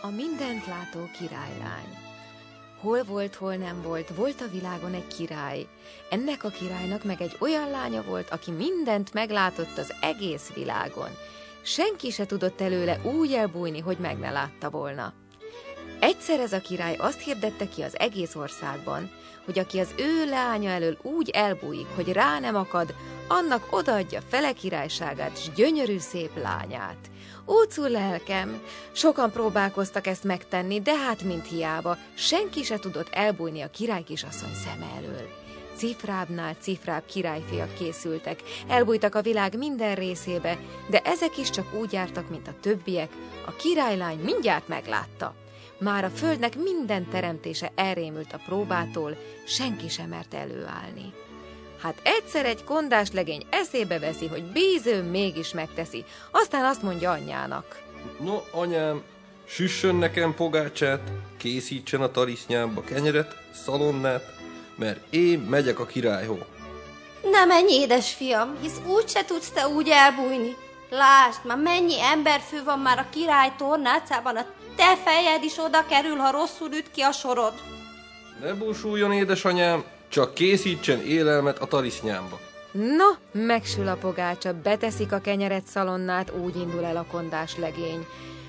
mindent látó királylány. Hol volt, hol nem volt, volt a világon egy király. Ennek a királynak meg egy olyan lánya volt, aki mindent meglátott az egész világon. Senki se tudott előle úgy elbújni, hogy meg ne látta volna. Egyszer ez a király azt hirdette ki az egész országban, hogy aki az ő lánya elől úgy elbújik, hogy rá nem akad, annak odaadja fele királyságát s gyönyörű szép lányát. Úcul lelkem, sokan próbálkoztak ezt megtenni, de hát mind hiába, senki se tudott elbújni a király kisasszony szeme elől. Cifrábbnál cifrább királyfiak készültek, elbújtak a világ minden részébe, de ezek is csak úgy jártak, mint a többiek, a királylány mindjárt meglátta. Már a földnek minden teremtése elrémült a próbától, senki sem mert előállni. Hát egyszer egy kondás legény eszébe veszi, hogy bíző mégis megteszi, aztán azt mondja anyjának. No, anyám, süssön nekem pogácsát, készítsen a tarisznyámba kenyeret, szalonnát, mert én megyek a királyhoz. Ne menj, édesfiam, hisz úgyse tudsz te úgy elbújni. Lásd, már mennyi emberfő van már a király tornácában, a te fejed is oda kerül, ha rosszul üt ki a sorod. Ne búsuljon, édesanyám, csak készítsen élelmet a tarisznyámba. No, megsül a pogácsa, beteszik a kenyeret, szalonnát, úgy indul el a kondás legény.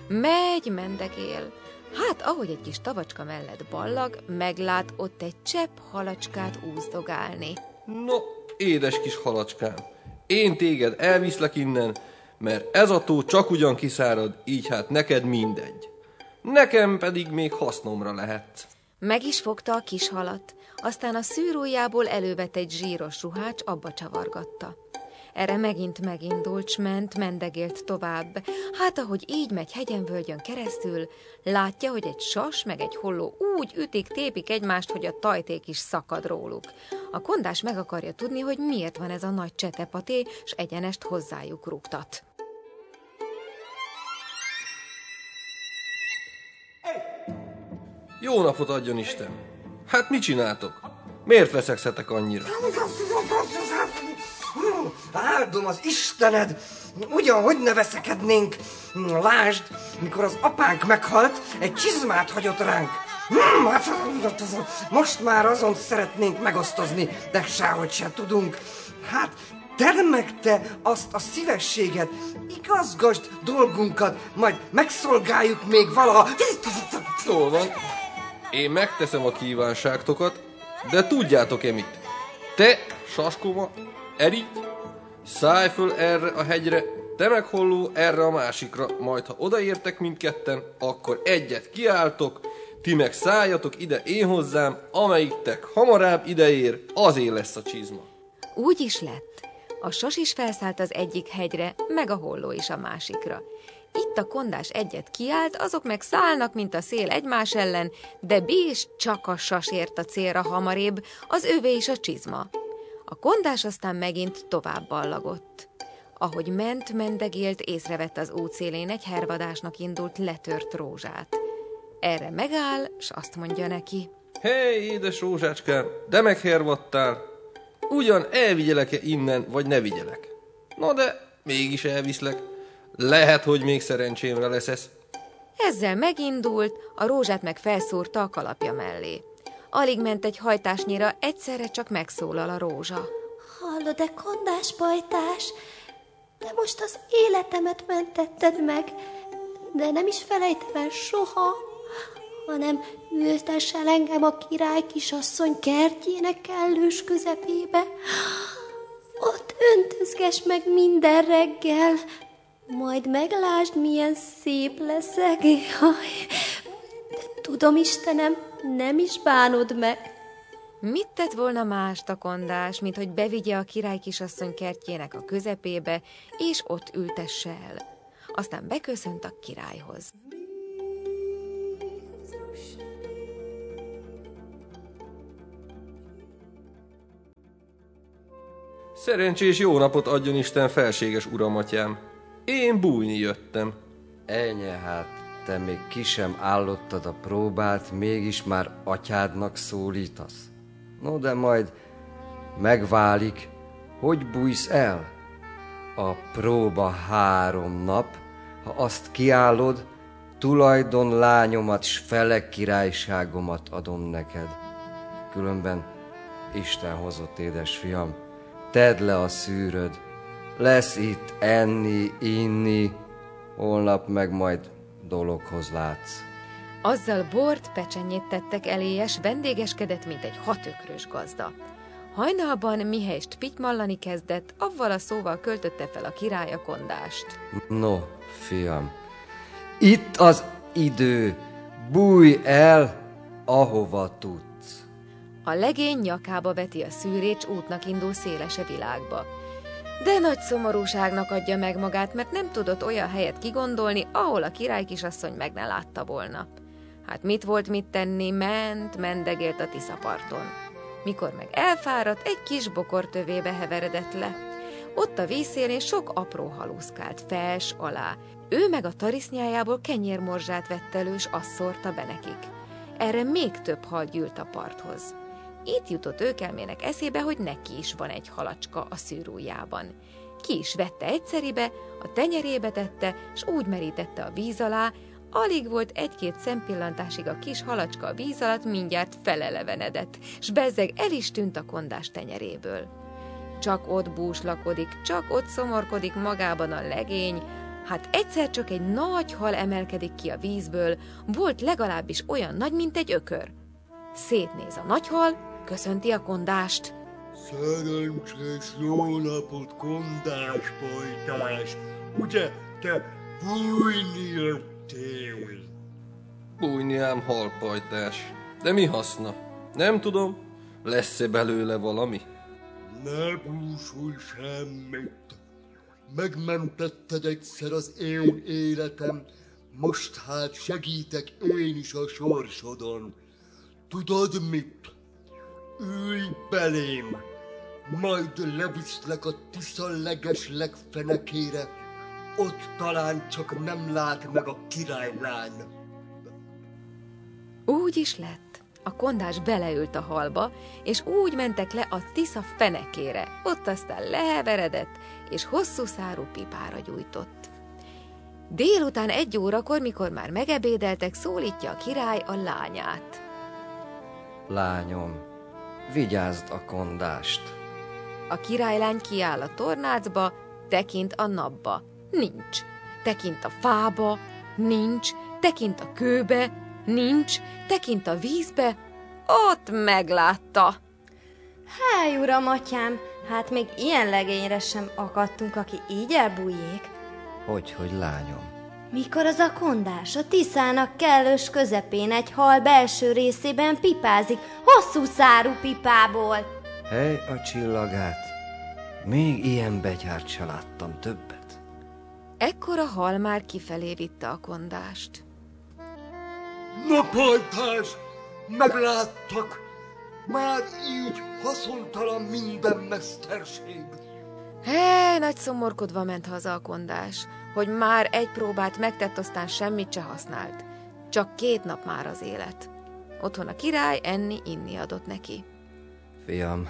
Mendegél. Hát, ahogy egy kis tavacska mellett ballag, meglát ott egy csepp halacskát úzdogálni. No, édes kis halacskám, én téged elviszlek innen, mert ez a tó csak ugyan kiszárad, így hát neked mindegy. Nekem pedig még hasznomra lehet. Meg is fogta a kis halat, aztán a szűrőjából elővett egy zsíros ruhát, abba csavargatta. Erre megint megindult, s mendegélt tovább. Hát, ahogy így megy hegyen-völgyön keresztül, látja, hogy egy sas meg egy holló úgy ütik, tépik egymást, hogy a tajték is szakad róluk. A kondás meg akarja tudni, hogy miért van ez a nagy csetepaté, s egyenest hozzájuk rúgtat. Jó napot adjon Isten! Hát mit csináltok? Miért veszekszetek annyira? Áldom az Istened! Ugyan, hogy ne veszekednénk? Lásd, mikor az apánk meghalt, egy csizmát hagyott ránk. Most már azon szeretnénk megosztozni, de sehogy se tudunk. Hát, tedd meg te azt a szívességet, igazgasd dolgunkat, majd megszolgáljuk még valaha. Jól van. Én megteszem a kívánságtokat, de tudjátok-e mit? Te, saskoma, Erik, szállj föl erre a hegyre, te meg Holló erre a másikra, majd ha odaértek mindketten, akkor egyet kiálltok, ti meg szálljatok ide én hozzám, amelyiktek hamarabb ideér, azé lesz a csizma. Úgy is lett. A sas is felszállt az egyik hegyre, meg a Holló is a másikra. Itt a kondás egyet kiállt, azok meg szállnak, mint a szél egymás ellen, de bés csak a sas ért a célra hamarébb, az övé is a csizma. A kondás aztán megint tovább ballagott. Ahogy mendegélt, észrevett az útszélén egy hervadásnak indult letört rózsát. Erre megáll, s azt mondja neki. Hé, édes rózsácskám, de meghervadtál. Ugyan elvigyelek-e innen, vagy ne vigyelek? Na de mégis elviszlek. Lehet, hogy még szerencsémre lesz. Ezzel megindult, a rózsát meg felszúrta a kalapja mellé. Alig ment egy hajtásnyira, egyszerre csak megszólal a rózsa. Hallod-e, kondás pajtás? De most az életemet mentetted meg, de nem is felejtem el soha, hanem ültess el engem a király kisasszony kertjének kellős közepébe. Ott öntözgess meg minden reggel, majd meglásd, milyen szép leszek. Jaj, de tudom, Istenem, nem is bánod meg. Mit tett volna mást a kondás, mint hogy bevigye a király kisasszony kertjének a közepébe, és ott ültesse el. Aztán beköszönt a királyhoz. Szerencsés jó napot adjon Isten, felséges uramatyám. Én bújni jöttem. Ennyi, hát te még ki sem állottad a próbát, mégis már atyádnak szólítasz. No, de majd megválik, hogy bújsz el. A próba 3 nap, ha azt kiállod, tulajdon lányomat, s fele királyságomat adom neked. Különben Isten hozott, édesfiam, tedd le a szűröd, lesz itt enni, inni, holnap meg majd dologhoz látsz. Azzal bort, pecsenyét tettek eléje, s vendégeskedett, mint egy 6 ökrös gazda. Hajnalban, mihelyest pitymallani kezdett, avval a szóval költötte fel a király a kondást. No, fiam, itt az idő, bújj el, ahova tudsz. A legény nyakába veti a szűrét, s útnak indul szélese világba. De nagy szomorúságnak adja meg magát, mert nem tudott olyan helyet kigondolni, ahol a király kisasszony meg ne látta volna. Hát mit volt mit tenni, mendegélt a Tiszaparton. Mikor meg elfáradt, egy kis bokor tövébe heveredett le. Ott a vízszélén sok apró haluszkált fel s alá. Ő meg a tarisznyájából kenyérmorzsát vett elő, s azt szórta be nekik. Erre még több hal gyűlt a parthoz. Itt jutott őkelmének eszébe, hogy neki is van egy halacska a szűrújában. Ki is vette egyszeribe, a tenyerébe tette, s úgy merítette a víz alá, alig volt 1-2 szempillantásig a kis halacska a víz alatt, mindjárt felelevenedett, s bezzeg el is tűnt a kondás tenyeréből. Csak ott búslakodik, csak ott szomorkodik magában a legény, hát egyszer csak egy nagy hal emelkedik ki a vízből, volt legalábbis olyan nagy, mint egy ökör. Szétnéz a nagy hal, köszönti a kondást. Szerencsés jó napot, kondáspajtás! Ugye te bújni jöttél? Bújni ám, halpajtás. De mi haszna? Nem tudom, lesz-e belőle valami? Ne búsulj semmit! Megmentetted egyszer az én életem, most hát segítek én is a sorsodon. Tudod mit? Ülj belém, majd leviszlek a Tisza legesleg fenekére, ott talán csak nem lát meg a királylány. Úgy is lett. A kondás beleült a halba, és úgy mentek le a Tisza fenekére. Ott aztán leheveredett, és hosszú szárú pipára gyújtott. Délután 1 órakor, mikor már megebédeltek, szólítja a király a lányát. Lányom, vigyázd a kondást. A királylány kiáll a tornácba, tekint a napba. Nincs. Tekint a fába. Nincs. Tekint a kőbe. Nincs. Tekint a vízbe. Ott meglátta. Háj, uram, atyám, hát még ilyen legényre sem akadtunk, aki így elbújjék. Hogy lányom? Mikor az a kondás a Tiszának kellős közepén egy hal belső részében pipázik, hosszú szárú pipából. Hely a csillagát, még ilyen betyárt se láttam többet. Ekkor a hal már kifelé vitte a kondást. Na, pajtás, megláttak! Már így haszontalan minden mesterség. Hé, nagy szomorkodva ment haza a kondás, hogy már egy próbát megtett, aztán semmit se használt. Csak 2 nap már az élet. Otthon a király enni-inni adott neki. Fiam,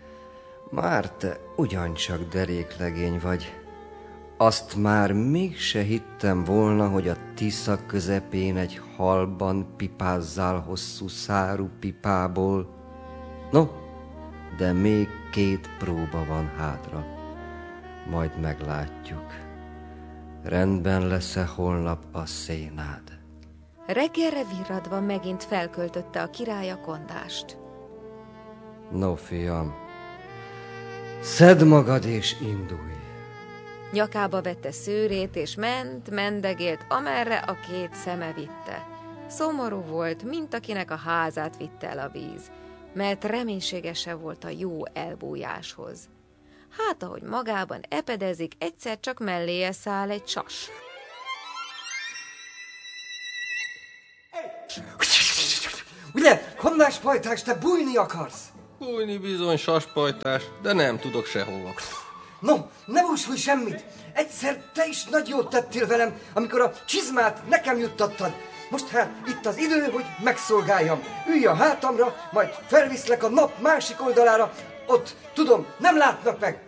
már te ugyancsak deréklegény vagy. Azt már mégse hittem volna, hogy a Tisza közepén egy halban pipázzál hosszú szárú pipából. No, de még 2 próba van hátra. Majd meglátjuk. Rendben lesz-e holnap a szénád? Reggelre virradva megint felköltötte a király a kondást. No, fiam, szedd magad és indulj. Nyakába vette szőrét, és mendegélt, amerre a 2 szeme vitte. Szomorú volt, mint akinek a házát vitte el a víz, mert reménysége se volt a jó elbújáshoz. Hát, ahogy magában epedezik, egyszer csak melléje száll egy sas. Ugye, kondáspajtás, te bújni akarsz? Bújni bizony, saspajtás, de nem tudok sehova. No, ne búsulj semmit! Egyszer te is nagy jót tettél velem, amikor a csizmát nekem juttattad. Most hát itt az idő, hogy megszolgáljam. Ülj a hátamra, majd felviszlek a nap másik oldalára. Ott, tudom, nem látnak meg.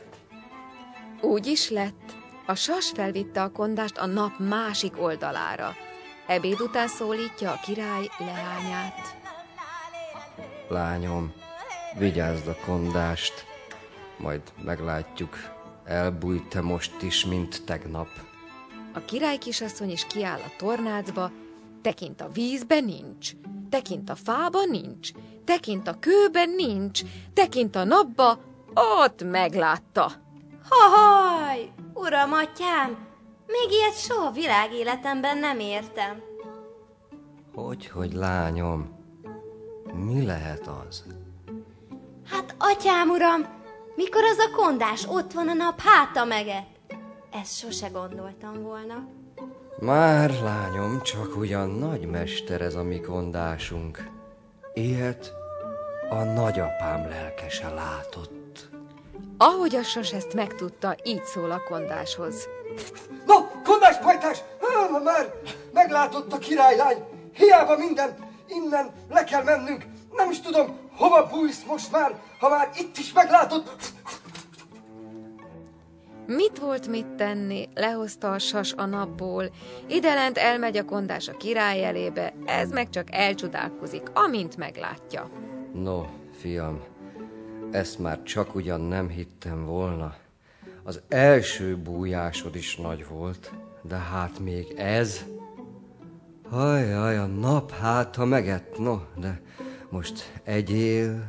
Úgy is lett. A sas felvitte a kondást a nap másik oldalára. Ebéd után szólítja a király leányát. Lányom, vigyázd a kondást, majd meglátjuk, elbújt-e most is, mint tegnap. A király kisasszony is kiáll a tornácba, tekint a vízben nincs, tekint a fába nincs, tekint a kőben nincs, tekint a napba, ott meglátta. Hahaj, uram, atyám, még ilyet soha világéletemben nem értem. Hogy lányom, mi lehet az? Hát, atyám, uram, mikor az a kondás ott van a nap háta meget? Ezt sose gondoltam volna. Már, lányom, csak ugyan nagymester ez a mi kondásunk. Ilyet a nagyapám lelkese látott. Ahogy a sas ezt megtudta, így szól a kondáshoz. Na, kondáspajtás! Már meglátott a királylány! Hiába minden, innen le kell mennünk! Nem is tudom, hova bújsz most már, ha már itt is meglátott! Mit volt mit tenni, lehozta a sas a napból, idelent elmegy a kondás a király elébe, ez meg csak elcsodálkozik, amint meglátja. No, fiam, ezt már csak ugyan nem hittem volna. Az első bújásod is nagy volt, de hát még ez... Hajjaj, a nap háta megett, no, de most egyél,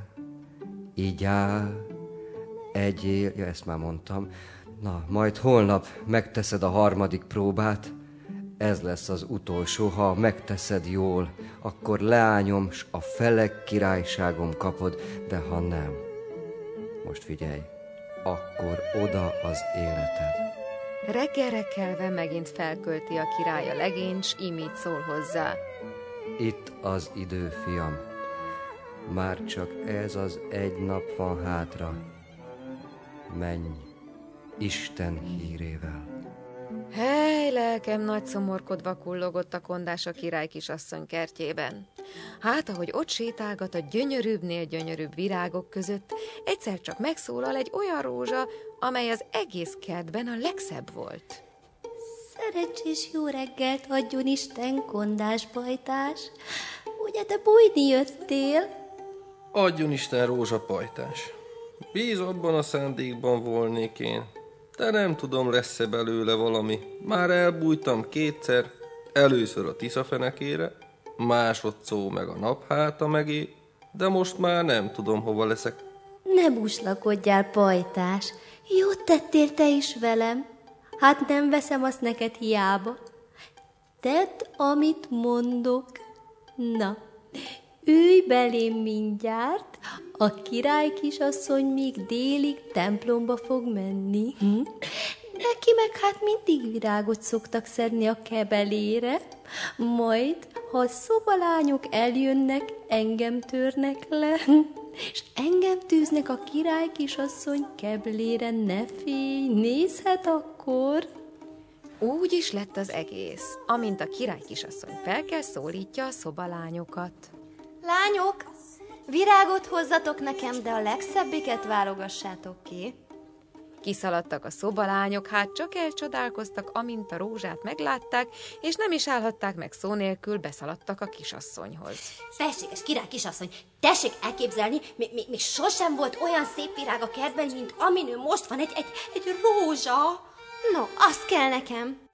igyál, egyél, ja, ezt már mondtam. Na, majd holnap megteszed a harmadik próbát, ez lesz az utolsó, ha megteszed jól, akkor leányom, s a felek királyságom kapod, de ha nem, most figyelj, akkor oda az életed. Reggelre kelve megint felkölti a király a legényt, s imít szól hozzá. Itt az idő, fiam, már csak ez az egy nap van hátra. Menj Isten hírével. Hely, lelkem, nagy szomorkodva kullogott a kondás a király kisasszony kertjében. Hát, ahogy ott sétálgat a gyönyörűbbnél gyönyörűbb virágok között, egyszer csak megszólal egy olyan rózsa, amely az egész kertben a legszebb volt. Szerencsés jó reggelt adjon Isten, kondáspajtás. Ugye te bújni jöttél? Adjon Isten rózsapajtás. Bíz abban a szándékban volnék én. De nem tudom, lesz-e belőle valami. Már elbújtam kétszer, először a Tisza fenekére, másodszor meg a napháta megé, de most már nem tudom, hova leszek. Ne buslakodjál, pajtás. Jót tettél te is velem. Hát nem veszem azt neked hiába. Tedd, amit mondok. Na, ülj belém mindjárt, a király kisasszony még délig templomba fog menni. Neki meg hát mindig virágot szoktak szedni a kebelére, majd, ha a szobalányok eljönnek, engem törnek le, és engem tűznek a király kisasszony keblére, ne félj, nézhet akkor. Úgy is lett az egész, amint a király kisasszony felkel, szólítja a szobalányokat. Lányok, virágot hozzatok nekem, de a legszebbiket válogassátok ki. Kiszaladtak a szobalányok, hát csak elcsodálkoztak, amint a rózsát meglátták, és nem is állhatták meg szó nélkül, beszaladtak a kisasszonyhoz. Felséges király kisasszony, tessék elképzelni, még sosem volt olyan szép virág a kertben, mint aminő most van, egy rózsa. No, azt kell nekem.